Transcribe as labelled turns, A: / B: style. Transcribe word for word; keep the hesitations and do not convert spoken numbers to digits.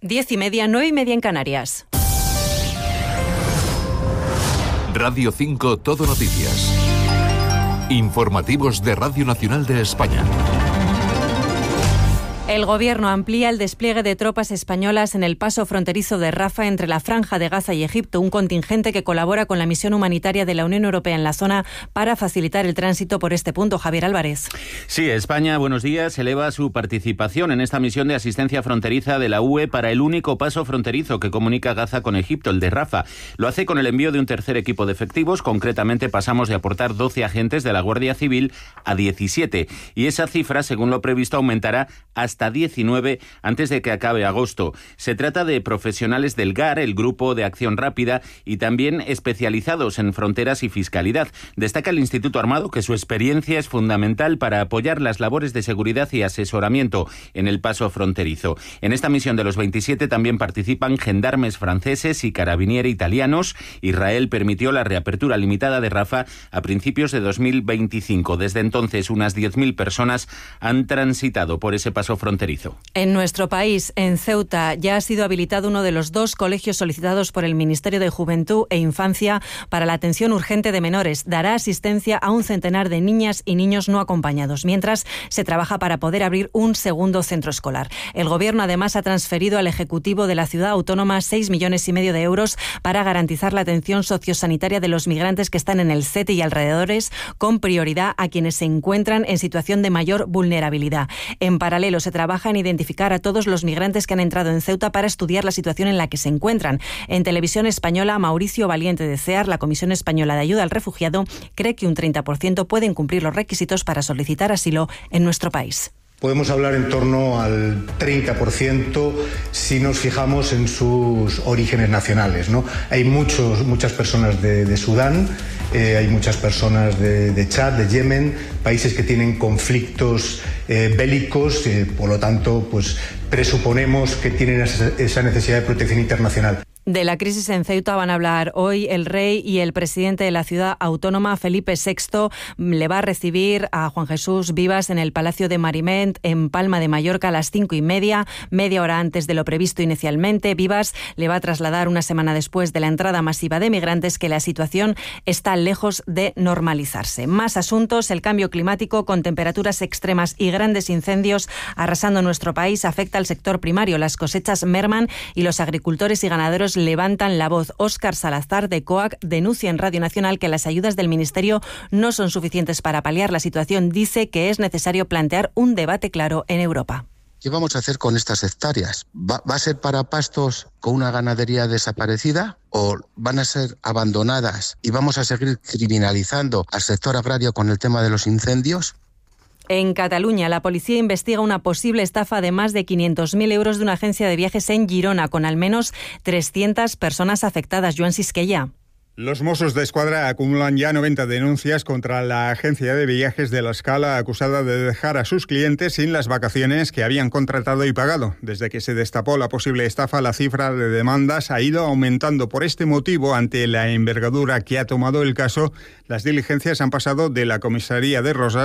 A: Diez y media, nueve y media en Canarias.
B: Radio cinco Todo Noticias. Informativos de Radio Nacional de España.
A: El Gobierno amplía el despliegue de tropas españolas en el paso fronterizo de Rafah entre la Franja de Gaza y Egipto, un contingente que colabora con la misión humanitaria de la Unión Europea en la zona para facilitar el tránsito por este punto. Javier Álvarez.
C: Sí, España, buenos días, eleva su participación en esta misión de asistencia fronteriza de la U E para el único paso fronterizo que comunica Gaza con Egipto, el de Rafah. Lo hace con el envío de un tercer equipo de efectivos. Concretamente pasamos de aportar doce agentes de la Guardia Civil a diecisiete. Y esa cifra, según lo previsto, aumentará hasta diecinueve antes de que acabe agosto. Se trata de profesionales del G A R, el Grupo de Acción Rápida, y también especializados en fronteras y fiscalidad. Destaca el Instituto Armado que su experiencia es fundamental para apoyar las labores de seguridad y asesoramiento en el paso fronterizo. En esta misión de los veintisiete también participan gendarmes franceses y carabinieri italianos. Israel permitió la reapertura limitada de Rafah a principios de dos mil veinticinco. Desde entonces, unas diez mil personas han transitado por ese paso fronterizo.
A: En nuestro país, en Ceuta, ya ha sido habilitado uno de los dos colegios solicitados por el Ministerio de Juventud e Infancia para la atención urgente de menores. Dará asistencia a un centenar de niñas y niños no acompañados, mientras se trabaja para poder abrir un segundo centro escolar. El Gobierno, además, ha transferido al Ejecutivo de la Ciudad Autónoma seis millones y medio de euros para garantizar la atención sociosanitaria de los migrantes que están en el C E T y alrededores, con prioridad a quienes se encuentran en situación de mayor vulnerabilidad. En paralelo, se trabaja en identificar a todos los migrantes que han entrado en Ceuta para estudiar la situación en la que se encuentran. En Televisión Española, Mauricio Valiente de CEAR, la Comisión Española de Ayuda al Refugiado, cree que un treinta por ciento pueden cumplir los requisitos para solicitar asilo en nuestro país.
D: Podemos hablar en torno al treinta por ciento si nos fijamos en sus orígenes nacionales, ¿no? Hay muchos, muchas personas de, de Sudán, eh, hay muchas personas de, de Chad, de Yemen, países que tienen conflictos eh, bélicos, eh, por lo tanto, pues presuponemos que tienen esa, esa necesidad de protección internacional.
A: De la crisis en Ceuta van a hablar hoy el rey y el presidente de la ciudad autónoma, Felipe sexto. Le va a recibir a Juan Jesús Vivas en el Palacio de Mariment, en Palma de Mallorca, a las cinco y media, media hora antes de lo previsto inicialmente. Vivas le va a trasladar una semana después de la entrada masiva de migrantes que la situación está lejos de normalizarse. Más asuntos: el cambio climático con temperaturas extremas y grandes incendios arrasando nuestro país afecta al sector primario. Las cosechas merman y los agricultores y ganaderos levantan la voz. Óscar Salazar, de COAC, denuncia en Radio Nacional que las ayudas del Ministerio no son suficientes para paliar la situación. Dice que es necesario plantear un debate claro en Europa.
E: ¿Qué vamos a hacer con estas hectáreas? ¿Va, va a ser para pastos con una ganadería desaparecida o van a ser abandonadas y vamos a seguir criminalizando al sector agrario con el tema de los incendios?
A: En Cataluña, la policía investiga una posible estafa de más de quinientos mil euros de una agencia de viajes en Girona, con al menos trescientas personas afectadas. Joan Sisquella.
F: Los Mossos de Escuadra acumulan ya noventa denuncias contra la agencia de viajes de La Scala, acusada de dejar a sus clientes sin las vacaciones que habían contratado y pagado. Desde que se destapó la posible estafa, la cifra de demandas ha ido aumentando. Por este motivo, ante la envergadura que ha tomado el caso, las diligencias han pasado de la comisaría de Rosas